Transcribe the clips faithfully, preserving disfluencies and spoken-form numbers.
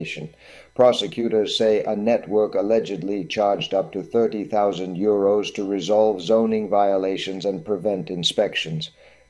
Prosecutors say a network allegedly charged up to thirty thousand euros to resolve zoning violations and prevent inspections.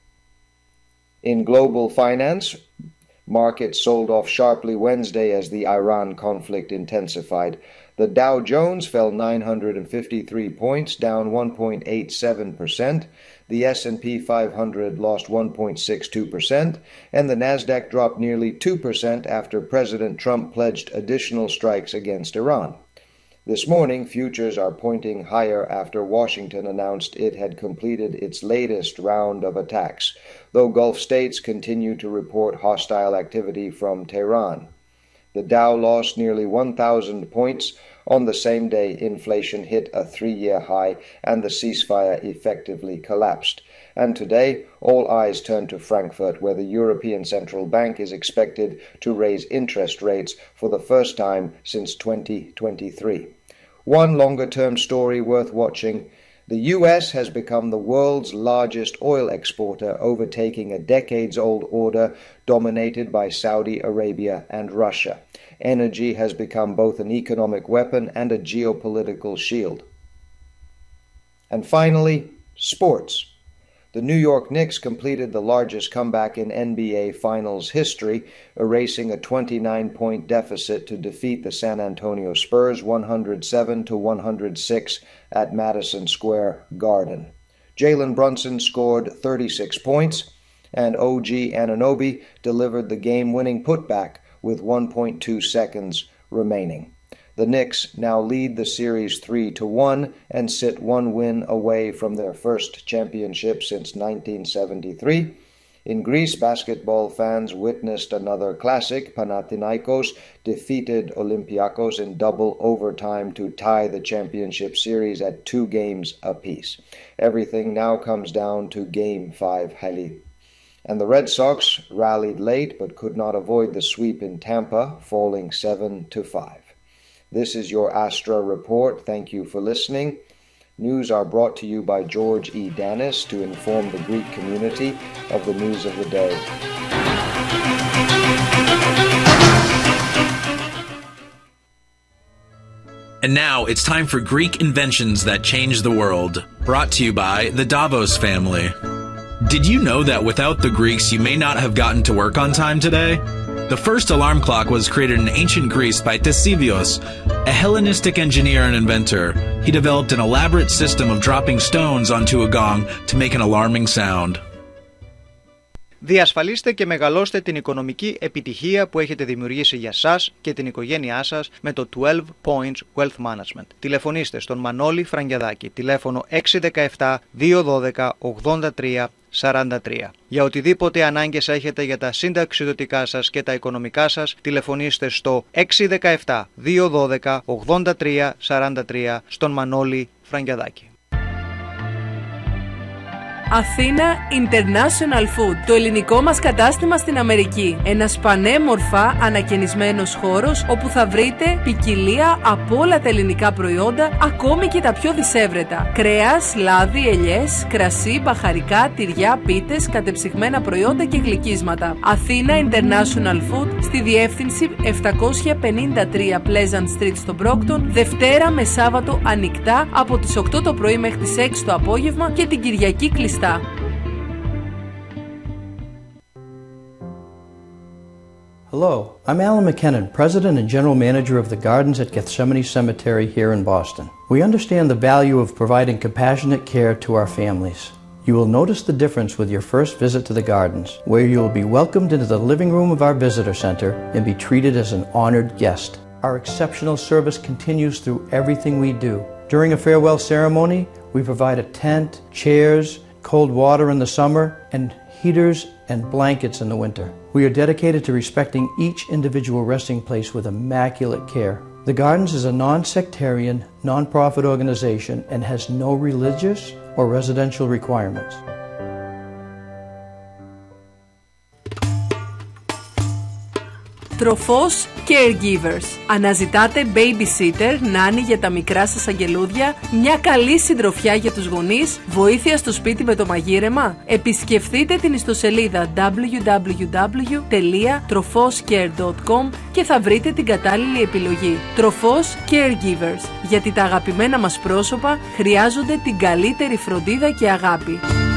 In global finance, markets sold off sharply Wednesday as the Iran conflict intensified. The Dow Jones fell nine hundred fifty-three points, down one point eight seven percent. The S and P five hundred lost one point six two percent, and the Nasdaq dropped nearly two percent after President Trump pledged additional strikes against Iran. This morning, futures are pointing higher after Washington announced it had completed its latest round of attacks, though Gulf states continue to report hostile activity from Tehran. The Dow lost nearly one thousand points. On the same day, inflation hit a three-year high and the ceasefire effectively collapsed. And today, all eyes turn to Frankfurt, where the European Central Bank is expected to raise interest rates for the first time since twenty twenty-three. One longer-term story worth watching: the U S has become the world's largest oil exporter, overtaking a decades-old order dominated by Saudi Arabia and Russia. Energy has become both an economic weapon and a geopolitical shield. And finally, sports. The New York Knicks completed the largest comeback in N B A Finals history, erasing a twenty-nine point deficit to defeat the San Antonio Spurs one hundred seven to one hundred six at Madison Square Garden. Jalen Brunson scored thirty-six points, and O G Anunoby delivered the game-winning putback with one point two seconds remaining. The Knicks now lead the series three to one and sit one win away from their first championship since nineteen seventy-three. In Greece, basketball fans witnessed another classic. Panathinaikos defeated Olympiakos in double overtime to tie the championship series at two games apiece. Everything now comes down to Game five, Hali. And the Red Sox rallied late but could not avoid the sweep in Tampa, falling seven to five. This is your Astra Report. Thank you for listening. News are brought to you by George E. Danis to inform the Greek community of the news of the day. And now it's time for Greek inventions that change the world. Brought to you by the Davos family. Did you know that without the Greeks, you may not have gotten to work on time today? The first alarm clock was created in ancient Greece by Ctesibios, a Hellenistic engineer and inventor. He developed an elaborate system of dropping stones onto a gong to make an alarming sound. Διασφαλίστε και μεγαλώστε την οικονομική επιτυχία που έχετε δημιουργήσει για σας και την οικογένειά σας με το twelve Points Wealth Management. Τηλεφωνήστε στον Μανώλη Φραγκιαδάκη, τηλέφωνο έξι ένα επτά δύο ένα δύο ογδόντα τρία σαράντα τρία. Για οτιδήποτε ανάγκες έχετε για τα συνταξιδοτικά σας και τα οικονομικά σας, τηλεφωνήστε στο έξι ένα επτά δύο ένα δύο ογδόντα τρία σαράντα τρία στον Μανώλη Φραγκιαδάκη. Αθήνα International Food, το ελληνικό μας κατάστημα στην Αμερική. Ένας πανέμορφα ανακαινισμένος χώρος όπου θα βρείτε ποικιλία από όλα τα ελληνικά προϊόντα, ακόμη και τα πιο δισεύρετα. Κρέας, λάδι, ελιές, κρασί, μπαχαρικά, τυριά, πίτες, κατεψυγμένα προϊόντα και γλυκίσματα. Αθήνα International Food στη διεύθυνση επτακόσια πενήντα τρία Pleasant Street στο Brockton, Δευτέρα με Σάββατο ανοιχτά από τις οκτώ το πρωί μέχρι τις έξι το απόγευμα και την Κυριακή κλειστά. Hello, I'm Alan McKinnon, President and General Manager of the Gardens at Gethsemane Cemetery here in Boston. We understand the value of providing compassionate care to our families. You will notice the difference with your first visit to the Gardens, where you will be welcomed into the living room of our visitor center and be treated as an honored guest. Our exceptional service continues through everything we do. During a farewell ceremony, we provide a tent, chairs, cold water in the summer, and heaters and blankets in the winter. We are dedicated to respecting each individual resting place with immaculate care. The Gardens is a non-sectarian, non-profit organization and has no religious or residential requirements. Τροφός Caregivers. Αναζητάτε babysitter, νάνι για τα μικρά σας αγγελούδια, μια καλή συντροφιά για τους γονείς, βοήθεια στο σπίτι με το μαγείρεμα? Επισκεφτείτε την ιστοσελίδα double-u double-u double-u τελεία τροφόσcare τελεία com και θα βρείτε την κατάλληλη επιλογή. Τροφός Caregivers, γιατί τα αγαπημένα μας πρόσωπα χρειάζονται την καλύτερη φροντίδα και αγάπη.